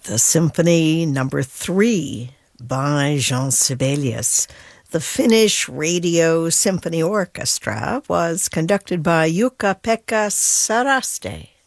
the Symphony Number 3 by Jean Sibelius. The Finnish Radio Symphony Orchestra was conducted by Jukka-Pekka Saraste.